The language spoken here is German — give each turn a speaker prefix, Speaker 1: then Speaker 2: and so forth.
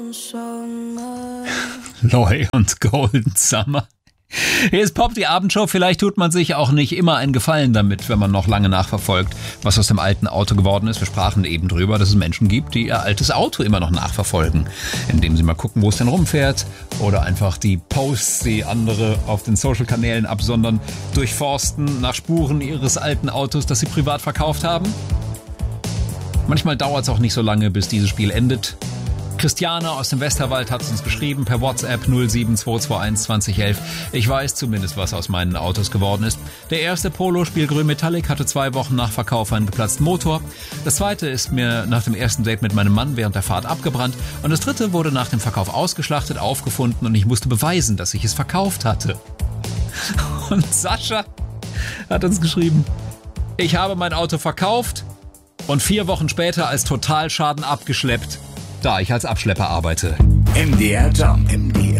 Speaker 1: Loy und Golden Summer. Hier ist Pop, die Abendshow. Vielleicht tut man sich auch nicht immer einen Gefallen damit, wenn man noch lange nachverfolgt, was aus dem alten Auto geworden ist. Wir sprachen eben drüber, dass es Menschen gibt, die ihr altes Auto immer noch nachverfolgen, indem sie mal gucken, wo es denn rumfährt oder einfach die Posts, die andere auf den Social-Kanälen absondern, durchforsten nach Spuren ihres alten Autos, das sie privat verkauft haben. Manchmal dauert es auch nicht so lange, bis dieses Spiel endet. Christiane aus dem Westerwald hat es uns geschrieben per WhatsApp 07221 2011. Ich weiß zumindest, was aus meinen Autos geworden ist. Der erste Polo Spielgrün Metallic hatte 2 Wochen nach Verkauf einen geplatzten Motor. Das zweite ist mir nach dem ersten Date mit meinem Mann während der Fahrt abgebrannt. Und das dritte wurde nach dem Verkauf ausgeschlachtet, aufgefunden und ich musste beweisen, dass ich es verkauft hatte. Und Sascha hat uns geschrieben, ich habe mein Auto verkauft und 4 Wochen später als Totalschaden abgeschleppt, da ich als Abschlepper arbeite.
Speaker 2: MDR Jump.